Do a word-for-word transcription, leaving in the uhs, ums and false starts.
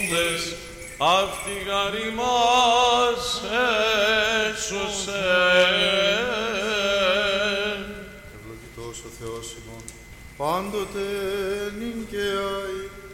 οδηγούντες, αυτή γαρή μας έσωσε. Ευλογητός ο Θεός ημών, πάντοτε νυν και αεί